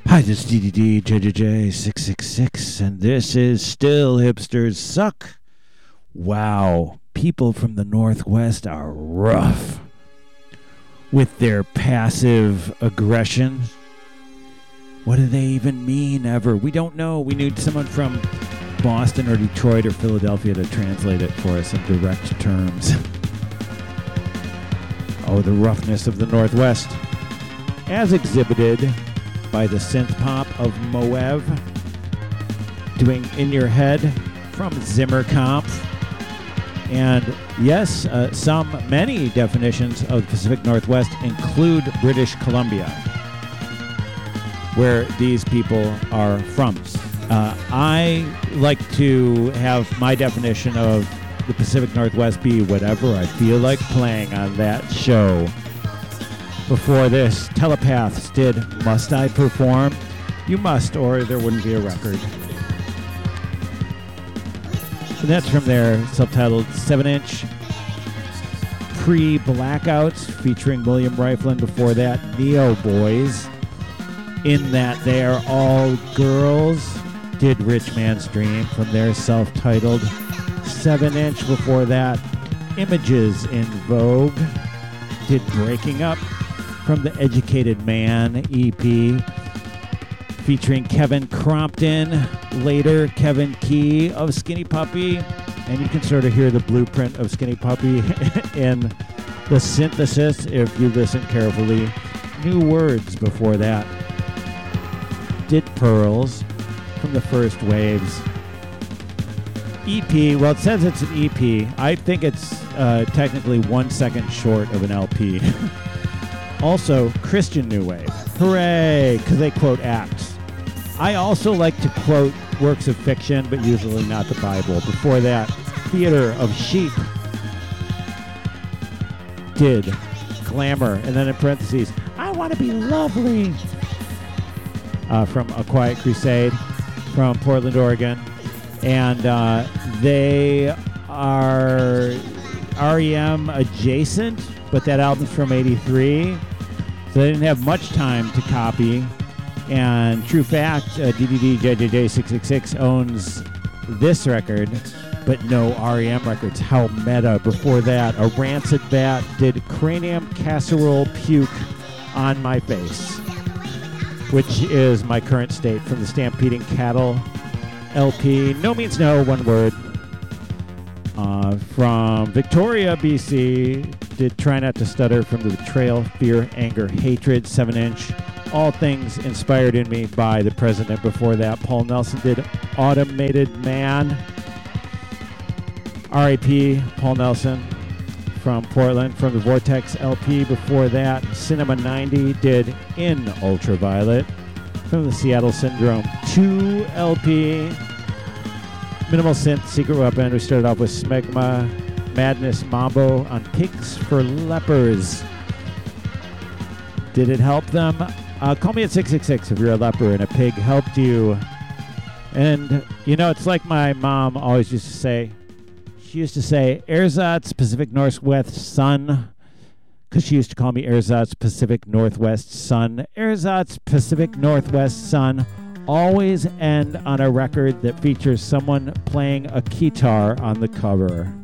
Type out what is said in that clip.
Hi, this is DDD JJJ666, and this is Still Hipsters Suck. Wow, people from the Northwest are rough with their passive aggression. What do they even mean ever? We don't know. We need someone from Boston or Detroit or Philadelphia to translate it for us in direct terms. Oh, the roughness of the Northwest, as exhibited by the synth pop of Moev, doing In Your Head from Zimmerkampf. And yes, many definitions of the Pacific Northwest include British Columbia, where these people are from. I like to have my definition of the Pacific Northwest be whatever I feel like playing on that show. Before this, Telepaths did Must I Perform? You must, or there wouldn't be a record. And that's from their self-titled 7-inch Pre-Blackouts featuring William Riflin. Before that, Neo Boys, In That They Are All Girls, did Rich Man's Dream from their self-titled 7-inch. Before that, Images in Vogue did Breaking Up from the Educated Man EP, featuring Kevin Crompton, later Kevin Key of Skinny Puppy, and you can sort of hear the blueprint of Skinny Puppy in the synthesis if you listen carefully. New Words before that did Pearls from the First Waves EP. Well, it says it's an EP. I think it's technically 1 second short of an LP. Also, Christian New Wave. Hooray! Because they quote Acts. I also like to quote works of fiction, but usually not the Bible. Before that, Theater of Sheep did Glamour. And then in parentheses, I Want to Be Lovely from A Quiet Crusade from Portland, Oregon. And they are REM adjacent, but that album's from 83. So they didn't have much time to copy. And true fact, DDD JJJ666 owns this record, but no REM records. How meta. Before that, A Rancid Bat did Cranium Casserole Puke on My Face, which is my current state from the Stampeding Cattle LP. No means no, one word. From Victoria, BC, did Try Not to Stutter from the Betrayal, Fear, Anger, Hatred 7-inch. All things inspired in me by the President. Before that, Paul Nelson did Automated Man. R.I.P. Paul Nelson from Portland from the Vortex LP. Before that, Cinema 90 did In Ultraviolet from the Seattle Syndrome 2 LP. Minimal Synth, Secret Weapon. We started off with Smegma, Madness Mambo on Pigs for Lepers. Did it help them? Call me at 666 if you're a leper and a pig helped you. And, you know, it's like my mom always used to say. She used to say, Ersatz Pacific Northwest Sun, because she used to call me Ersatz Pacific Northwest Sun. Ersatz Pacific Northwest Sun always end on a record that features someone playing a guitar on the cover.